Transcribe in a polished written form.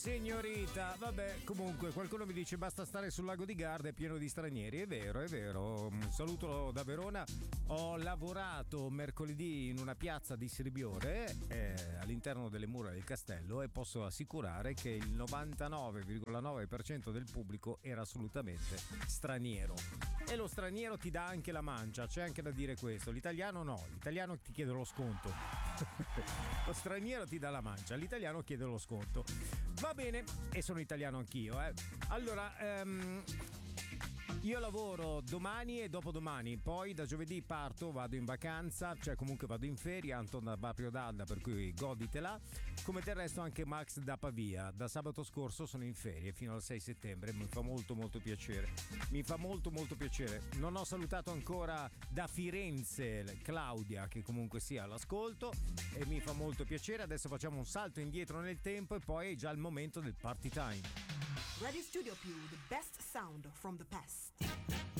Signorita, vabbè, comunque qualcuno mi dice basta stare sul lago di Garda, è pieno di stranieri. È vero, è vero. Un saluto da Verona. Ho lavorato mercoledì in una piazza di Sirbiore all'interno delle mura del castello e posso assicurare che il 99,9% del pubblico era assolutamente straniero. E lo straniero ti dà anche la mancia, c'è anche da dire questo. L'italiano no, l'italiano ti chiede lo sconto. Lo straniero ti dà la mancia, l'italiano chiede lo sconto. Va bene, e sono italiano anch'io, Allora, io lavoro domani e dopodomani, poi da giovedì parto, vado in vacanza, cioè comunque vado in ferie, Anton da Baprio d'Alda, per cui goditela. Come del resto anche Max da Pavia. Da sabato scorso sono in ferie fino al 6 settembre, mi fa molto molto piacere. Mi fa molto molto piacere. Non ho salutato ancora da Firenze Claudia, che comunque sia all'ascolto, e mi fa molto piacere. Adesso facciamo un salto indietro nel tempo e poi è già il momento del party time. Radio Studio Più, the best sound from the past.